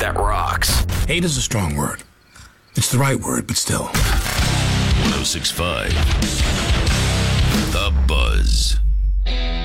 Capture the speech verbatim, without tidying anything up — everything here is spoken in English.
that rocks. Hate is a strong word. It's the right word, but still. one oh six point five